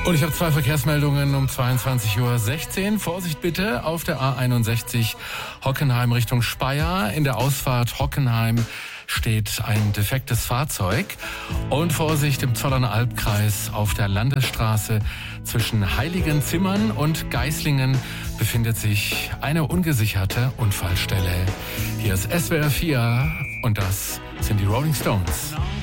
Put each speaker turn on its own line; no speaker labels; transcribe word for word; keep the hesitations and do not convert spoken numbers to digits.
Und ich habe zwei Verkehrsmeldungen um zweiundzwanzig Uhr sechzehn. Vorsicht bitte auf der A einundsechzig Hockenheim Richtung Speyer. In der Ausfahrt Hockenheim steht ein defektes Fahrzeug. Und Vorsicht im Zollerner Albkreis auf der Landesstraße zwischen Heiligenzimmern und Geislingen befindet sich eine ungesicherte Unfallstelle. Hier ist S W R vier und das sind die Rolling Stones.